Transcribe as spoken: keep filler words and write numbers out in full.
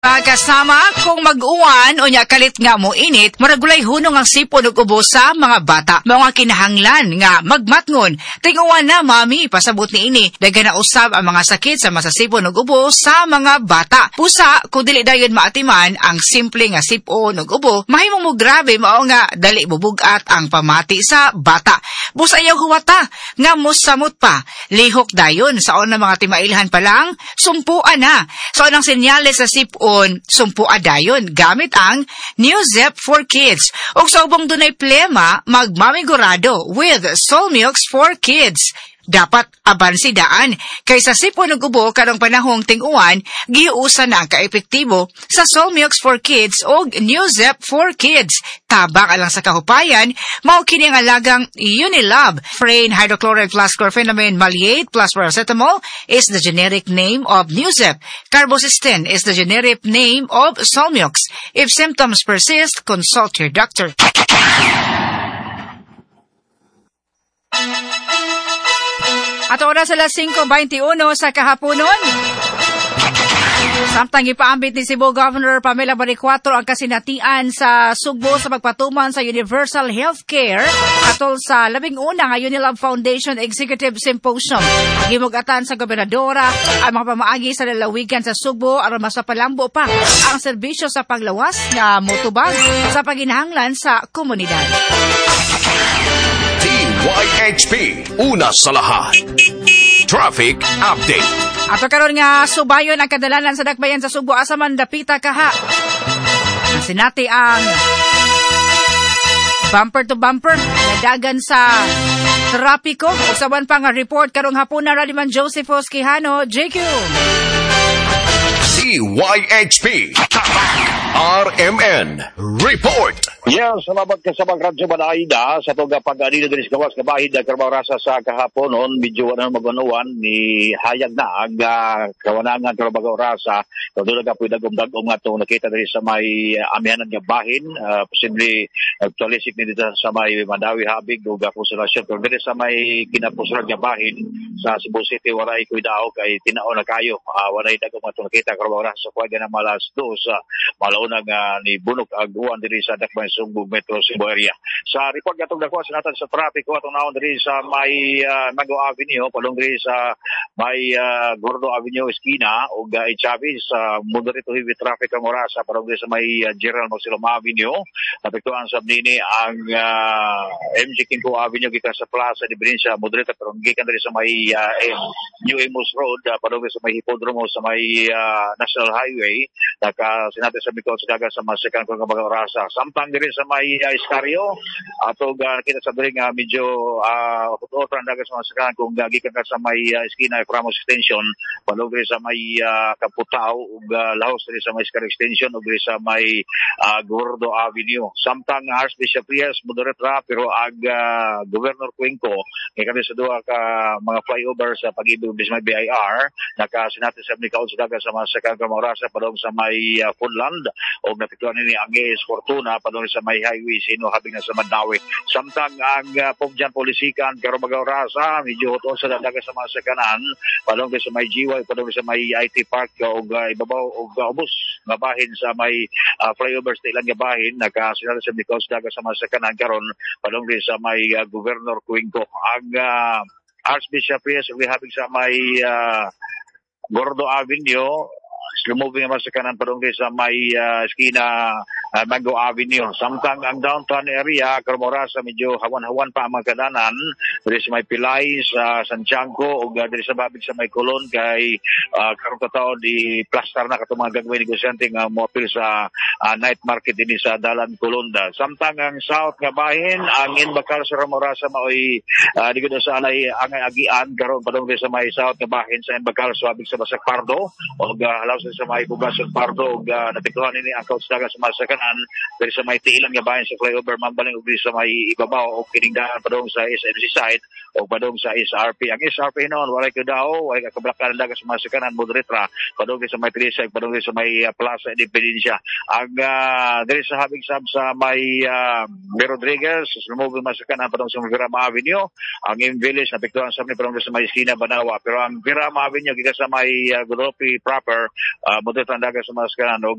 Uh, kasama kung mag-uwan o nya kalit nga mo init, maragulay hunong ang sipon ug ubo sa mga bata. Mga kinahanglan nga magmatngon. Tinguan na mami pasabot ni ini. Dagan na usab ang mga sakit sa masasipon ug ubo sa mga bata. Pusa kung dili dayon maatiman ang simple nga sipon ug ubo, mahimong mo grabe mao nga dali bubugat ang pamati sa bata. Busa ayaw huwata nga musamot pa. Lihok dayon sa una mga timailhan pa lang, sumpuan na. So anong senyales sa sipon sumpu adayon gamit ang Newzep for Kids. O sa ubong dunay plema, magmamigurado with Solmux for Kids. Dapat abansidaan kay sa sipon ug ubo karong panahong ting-uwan giuusan na ang kaepektibo sa Solmux for Kids o Newzep for Kids. Tabang alang sa kahupayan, mao kini ang alagang Unilab. Frane hydrochloride plus chlorpheniramine maleate plus paracetamol is the generic name of Newzep. Carbocisteine is the generic name of Solmux. If symptoms persist, consult your doctor. At oras alas singko twenty-one sa kahaponon. Samtang ipaambit ni Cebu Governor Pamela Baricuatro ang kasinatian sa Sugbo sa pagpatuman sa Universal Healthcare atol sa labing una nga Unilab Foundation Executive Symposium. Gimugatan sa gobernadora ang mga pamaagi sa lalawigan sa Sugbo aron masapalambo pa ang serbisyo sa paglawas nga motubag sa paginahanglan sa komunidad. D Y H P, una sa lahat. Traffic Update. Ato karon nga subayon ang kadalanan sa dakbayan sa Sugbo asa man dapita kaha. Sinati ang bumper to bumper nadagan sa trapiko. Usaban pa nga report karong hapon na Radiman Josephos Quijano, J Q. D Y H P R M N Report. Yes, salamat ka sa mga radyo Manaida sa tuga pag-anino din sa gawas na bahid na karbarasa sa kahaponon. Medyo na maganuan ni hayag na ang uh, kawanangan karbarasa. Doon na pwede gumdagong nga itong nakita din sa may uh, amihanan nga bahin. Uh, posible actualisik uh, dito sa may Mandawi Habig o Gapusulasyon. Pero dito sa may kinapusulan nga bahin sa Cebu City, waray ko'y dao kay tinao na kayo. Uh, waray dagong nga itong nakita karbarasa sa kuwaga na malas dos. Uh, malaunang uh, ni Bunok Aguan dito sa Dakbayan Sugbo Metro Cebu area. Sa report gatong dako sinatan sa traffic ko atong naon diri sa may uh, Mago Avenue padung diri sa may uh, Gordo Avenue Esquina ug uh, Chavez sa uh, moderate heavy traffic ang orasa padung diri sa may uh, General Marcelom Avenue. Apektuhan sa nini ang uh, M G Kinko Avenue gikan sa Plaza de Benencia moderate pero gikan diri sa may uh, New Amos Road uh, padung sa may Hipodromo sa may uh, National Highway naka sinatan sa Bicol sa daga sa masakan ko nga orasa. Samtang diri sa may uh, Iscario ato ga kita sa diri nga medyo uh, utotran daga sa masakan kung gikan ka sa may uh, Esquina Framos Extension padung diri sa may uh, Kaputao ug uh, lahos diri sa may Iscario Extension ug diri sa may uh, Gordo Avenue. Samtang Archbishop Rias moderate ra pero ag uh, Governor Cuenco kay kami sa duha ka mga flyover sa pag-ibig sa may B I R nakasinati sa mga kaon sa daga sa masakan ka orasa padung sa may uh, Funland ug napituan ni ang A S Fortuna padung sa may highway sino habing na sa Mandawi. Samtang ang uh, Pogjan Polisikan karon mag-orasa medyo hoton sa daga sa mga sakanan padung sa may G Y padung sa may I T Park ug uh, ibabaw ug uh, ubos nga bahin sa may uh, flyover sa ilang nga bahin nakasinala sa Bicol sa daga sa mga sakanan karon padung sa may uh, Governor Cuenco. Ang uh, Archbishop Reyes ug habing sa may uh, Gordo Avenue slow moving naman sa kanan padung sa may uh, Esquina uh, Mango Avenue. Samtang ang downtown area Carmorasa medyo hawan-hawan pa ang mga kadanan diri sa may Pilay sa Santiago ug uh, diri sa babig sa may Colon kay uh, karon kataon di plaster na katong mga gagawin negosyante nga moapil sa uh, night market dinhi sa Dalan Colonda. Samtang ang south nga bahin ang inbakal sa Carmorasa maoy uh, digud sa anay angay agian karon padung sa may south nga bahin sa inbakal sa babig sa Basak Pardo ug uh, halaw sa may Bugason Pardo ug uh, natikluhan ini ang kauts daga sa masakanan diri sa may tiilang nga bahin sa flyover mambaling ug diri sa may ibabaw ug kiningdahan padung sa S M C side ug padung sa S R P. Ang S R P noon walay kadaw walay kablakaran daga sa masakanan moderate ra padung sa may Teresa ug padung sa may uh, Plaza Independencia. Ang uh, diri sa habig sab sa may uh, Rodriguez sa moving masakanan padung sa Virama Avenue ang M Village napektuhan sa padung sa may Esquina Banawa pero ang Virama Avenue gikan sa may uh, Guadalupe proper uh, moderate ang daga sa masakanan